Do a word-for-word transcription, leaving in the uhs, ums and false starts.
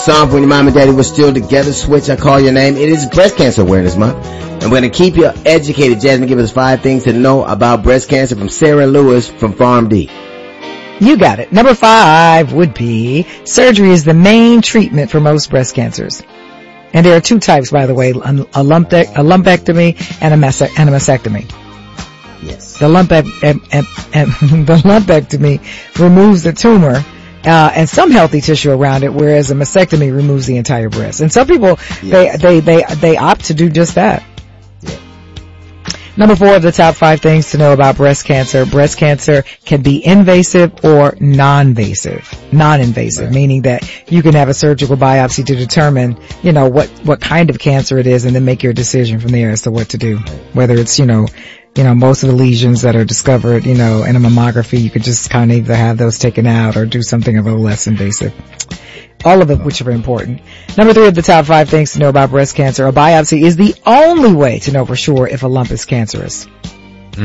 Song for when your mom and daddy were still together. Switch, I Call Your Name. It is Breast Cancer Awareness Month, and we're going to keep you educated. Jasmine, give us five things to know about breast cancer from Sarah Lewis from PharmD. You got it. Number five would be surgery is the main treatment for most breast cancers. And there are two types, by the way, a, lumpec- a lumpectomy and a, mas- and a mastectomy. Yes. The, lumpe- em- em- em- the lumpectomy removes the tumor uh, and some healthy tissue around it, whereas a mastectomy removes the entire breast. And some people, yes. they, they, they, they opt to do just that. Yeah. Number four of the top five things to know about breast cancer. Breast cancer can be invasive or non-invasive. Non-invasive, right. Meaning that you can have a surgical biopsy to determine, you know, what, what kind of cancer it is and then make your decision from there as to what to do. Whether it's, you know, you know, most of the lesions that are discovered, you know, in a mammography, you could just kind of either have those taken out or do something a little less invasive. All of it, which are important. Number three of the top five things to know about breast cancer. A biopsy is the only way to know for sure if a lump is cancerous.